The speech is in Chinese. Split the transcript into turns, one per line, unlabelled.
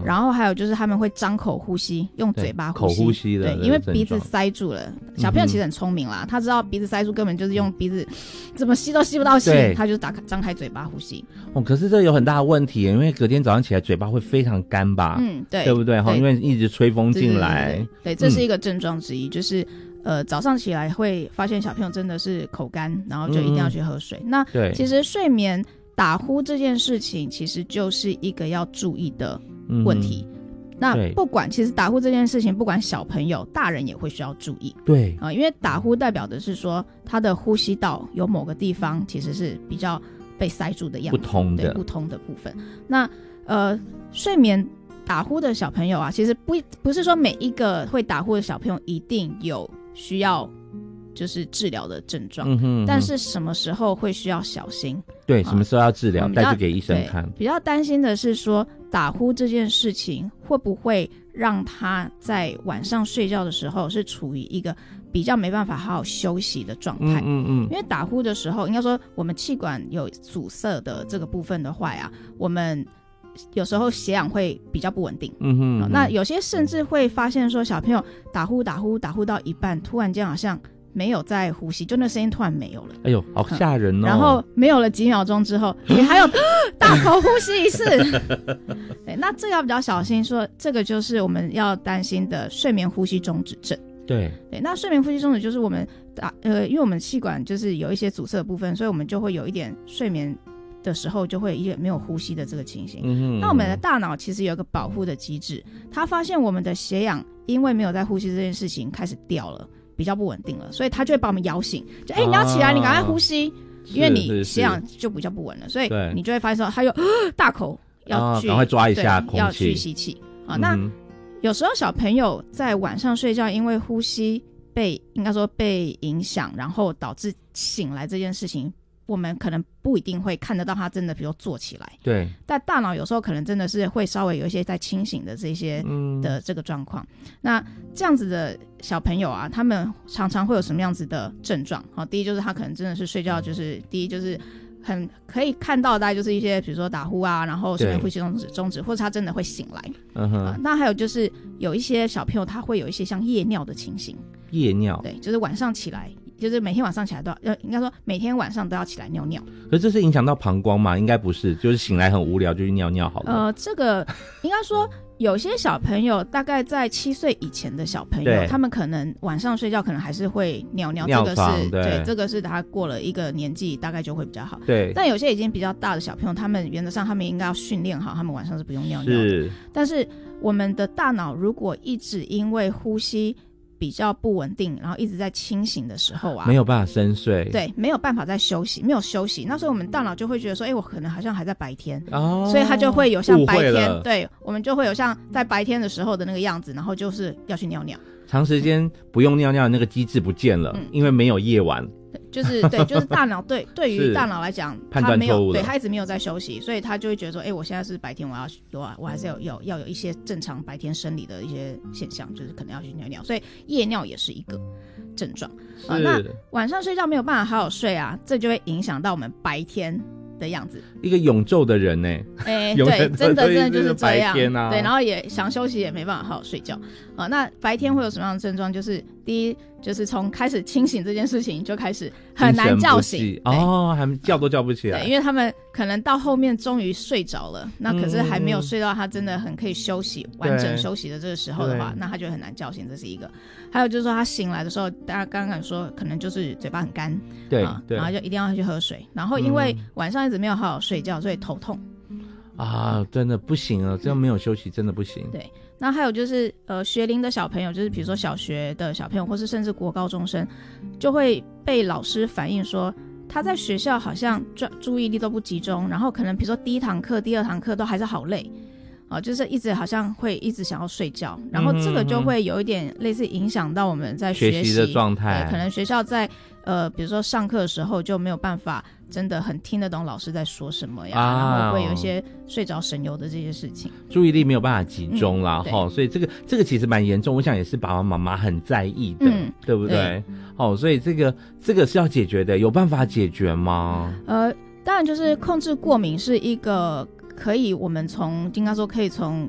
然后还有就是他们会张口呼吸，用嘴巴呼吸，
口呼吸的，
对，因为鼻子塞住了。小朋友其实很聪明啦，他知道鼻子塞住根本就是用鼻子怎么吸都吸不到气，他就张开嘴巴呼吸。
可是这有很大的问题，因为隔天早上起来嘴巴会非常干吧？对，对不对？因为一直吹风进来。
对，这是一个症状之一，就是早上起来会发现小朋友真的是口干，然后就一定要去喝水。那其实睡眠打呼这件事情其实就是一个要注意的问题。那不管其实打呼这件事情，不管小朋友大人也会需要注意。
对
因为打呼代表的是说他的呼吸道有某个地方其实是比较被塞住的样子，不通的部分。那睡眠打呼的小朋友啊，其实不是说每一个会打呼的小朋友一定有需要就是治疗的症状，但是什么时候会需要小心？
对，什么时候要治疗，带去给医生看。
比较担心的是说打呼这件事情会不会让他在晚上睡觉的时候是处于一个比较没办法好好休息的状态。因为打呼的时候，应该说我们气管有阻塞的这个部分的话啊，我们有时候血氧会比较不稳定。那有些甚至会发现说小朋友打呼到一半，突然间好像没有在呼吸，就那声音突然没有了。
哎呦，好吓人哦！
然后没有了几秒钟之后，你还有大口呼吸一次。对，那这个要比较小心说，这个就是我们要担心的睡眠呼吸中止症。
对，
那睡眠呼吸中止就是我们因为我们气管就是有一些阻塞的部分，所以我们就会有一点睡眠的时候就会一点没有呼吸的这个情形。那我们的大脑其实有一个保护的机制，它发现我们的血氧因为没有在呼吸这件事情开始掉了，比较不稳定了，所以它就会把我们摇醒，就你要起来，你赶快呼吸，因为你血氧就比较不稳了，所以你就会发现说它又大口要去
赶快抓一下空气，
要去吸气。那有时候小朋友在晚上睡觉，因为呼吸应该说被影响，然后导致醒来这件事情，我们可能不一定会看得到他真的比如坐起来。
对，
但大脑有时候可能真的是会稍微有一些在清醒的这些的这个状况。那这样子的小朋友啊，他们常常会有什么样子的症状？第一就是他可能真的是睡觉，就是第一就是很可以看到大概就是一些比如说打呼啊，然后睡眠呼吸中止，或者他真的会醒来。那还有就是有一些小朋友他会有一些像夜尿的情形。
夜尿，
对，就是晚上起来，就是每天晚上起来都要，应该说每天晚上都要起来尿尿。
可是这是影响到膀胱吗？应该不是，就是醒来很无聊就去尿尿好了。
这个应该说有些小朋友大概在7岁以前的小朋友，他们可能晚上睡觉可能还是会尿尿，这个是对，这个是他过了一个年纪大概就会比较好。
对，
但有些已经比较大的小朋友，他们原则上他们应该要训练好，他们晚上是不用尿尿的。但是我们的大脑如果一直因为呼吸比较不稳定，然后一直在清醒的时候啊，
没有办法深睡，
对，没有办法再休息，没有休息，那所以我们大脑就会觉得说，我可能好像还在白天，所以它就会有像白天，对，我们就会有像在白天的时候的那个样子，然后就是要去尿尿，
长时间不用尿尿的那个机制不见了，因为没有夜晚。
就是对，就是大脑对于大脑来讲，
判断错误了，
对，他一直没有在休息，所以他就会觉得说，我现在是白天，我还是要有一些正常白天生理的一些现象，就是可能要去尿尿，所以夜尿也是一个症状。那晚上睡觉没有办法好好睡啊，这就会影响到我们白天的样子。
一个永昼的人呢，
对，真的就是这样。
啊、
对，然后也想休息也没办法好好睡觉啊。那白天会有什么样的症状？就是第一，就是从开始清醒这件事情就开始很难叫醒
还叫都叫不起来。
对，因为他们可能到后面终于睡着了，那可是还没有睡到他真的很可以休息、完整休息的这个时候的话，那他就很难叫醒，这是一个。还有就是说他醒来的时候，大家刚刚说可能就是嘴巴很干，
对，
然后就一定要去喝水，然后因为晚上一直没有好好睡觉，所以头痛
啊，真的不行了，这样没有休息真的不行。
对，那还有就是学龄的小朋友，就是比如说小学的小朋友，或是甚至国高中生，就会被老师反映说他在学校好像注意力都不集中，然后可能比如说第一堂课、第二堂课都还是好累。就是一直好像会一直想要睡觉，然后这个就会有一点类似影响到我们在学习
的状态，
可能学校在比如说上课的时候就没有办法真的很听得懂老师在说什么呀，然后会有一些睡着神游的这些事情，
注意力没有办法集中啦，所以这个其实蛮严重，我想也是爸爸妈妈很在意的，对不对？所以这个是要解决的，有办法解决吗？
当然就是控制过敏是一个。我们应该说可以从